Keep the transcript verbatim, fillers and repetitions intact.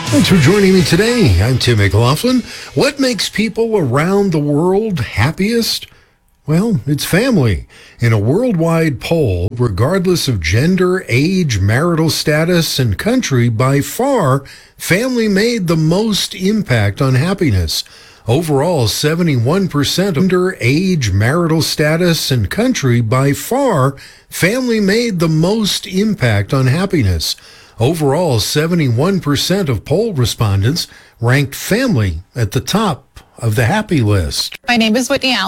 Thanks for joining me today. I'm Tim McLaughlin. What makes people around the world happiest? Well, it's family. In a worldwide poll, regardless of gender, age, marital status, and country, by far, family made the most impact on happiness. Overall, seventy-one percent of gender, age, marital status, and country, by far, family made the most impact on happiness. Overall, seventy-one percent of poll respondents ranked family at the top of the happy list. My name is Whitney Allen.